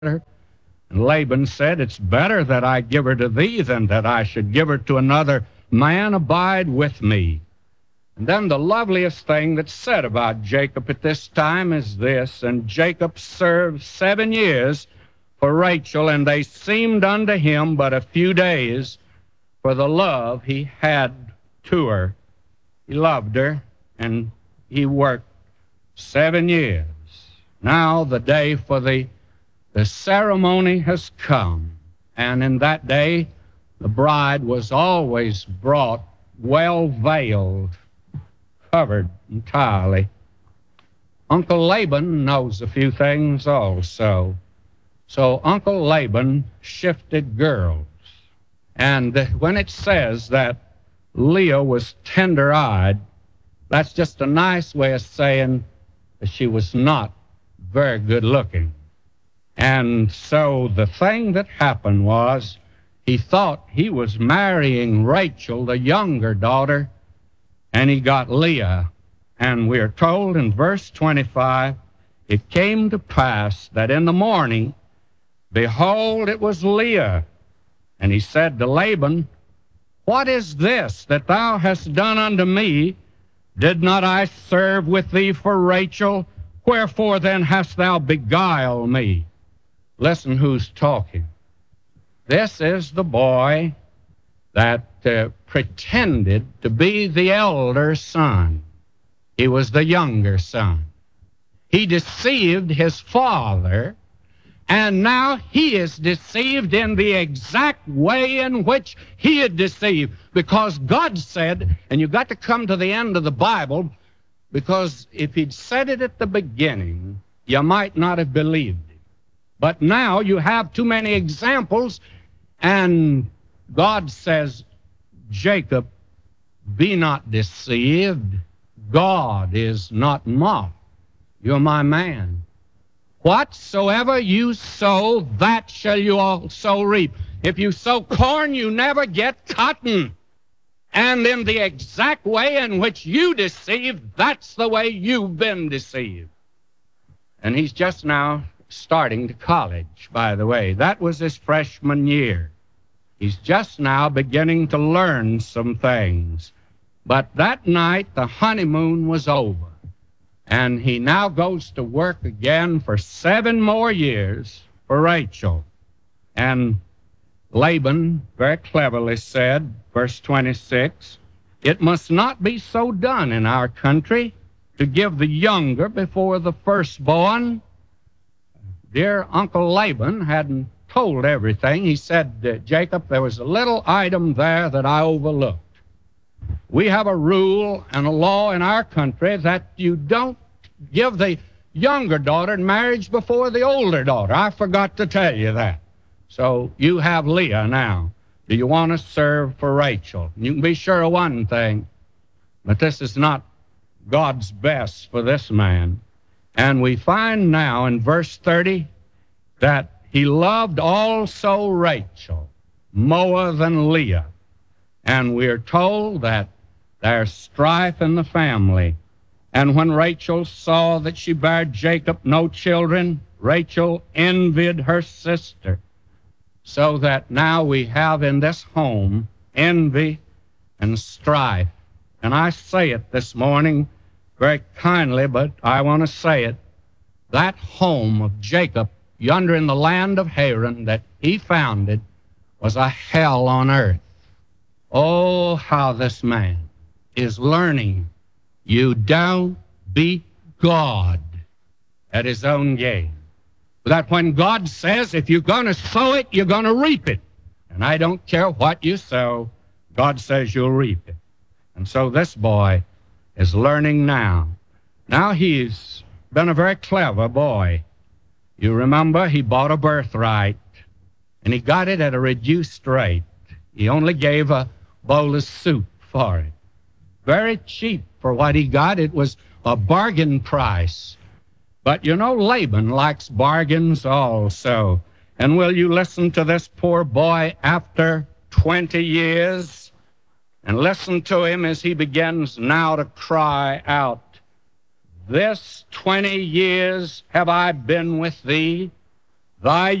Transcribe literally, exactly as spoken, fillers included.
her. And Laban said, "It's better that I give her to thee than that I should give her to another man. Abide with me." And then the loveliest thing that's said about Jacob at this time is this: "And Jacob served seven years for Rachel, and they seemed unto him but a few days for the love he had to her." He loved her, and he worked seven years. Now the day for the, the ceremony has come, and in that day the bride was always brought well veiled, covered entirely. Uncle Laban knows a few things also. So Uncle Laban shifted girls. And when it says that Leah was tender-eyed, that's just a nice way of saying that she was not very good-looking. And so the thing that happened was he thought he was marrying Rachel, the younger daughter, and he got Leah. And we are told in verse twenty-five, "It came to pass that in the morning, behold, it was Leah. And he said to Laban, What is this that thou hast done unto me? Did not I serve with thee for Rachel? Wherefore then hast thou beguiled me?" Listen who's talking. This is the boy that uh, pretended to be the elder son. He was the younger son. He deceived his father, and now he is deceived in the exact way in which he had deceived. Because God said, and you've got to come to the end of the Bible, because if he'd said it at the beginning, you might not have believed it. But now you have too many examples, and God says, "Jacob, be not deceived. God is not mocked. You're my man. Whatsoever you sow, that shall you also reap." If you sow corn, you never get cotton. And in the exact way in which you deceived, that's the way you've been deceived. And he's just now starting to college, by the way. That was his freshman year. He's just now beginning to learn some things. But that night, the honeymoon was over. And he now goes to work again for seven more years for Rachel. And Laban very cleverly said, verse twenty-six, "It must not be so done in our country to give the younger before the firstborn." Dear Uncle Laban hadn't told everything. He said, "Jacob, there was a little item there that I overlooked. We have a rule and a law in our country that you don't give the younger daughter in marriage before the older daughter. I forgot to tell you that. So you have Leah now. Do you want to serve for Rachel?" You can be sure of one thing, but this is not God's best for this man. And we find now in verse thirty that he loved also Rachel more than Leah. And we're told that there's strife in the family. And when Rachel saw that she bare Jacob no children, Rachel envied her sister. So that now we have in this home envy and strife. And I say it this morning very kindly, but I want to say it. That home of Jacob yonder in the land of Haran that he founded was a hell on earth. Oh, how this man is learning you don't beat God at his own game. That when God says, if you're going to sow it, you're going to reap it. And I don't care what you sow, God says you'll reap it. And so this boy is learning now. Now he's been a very clever boy. You remember he bought a birthright, and he got it at a reduced rate. He only gave a bowl of soup for it. Very cheap for what he got. It was a bargain price. But you know, Laban likes bargains also. And will you listen to this poor boy after twenty years? And listen to him as he begins now to cry out, "This twenty years have I been with thee. Thy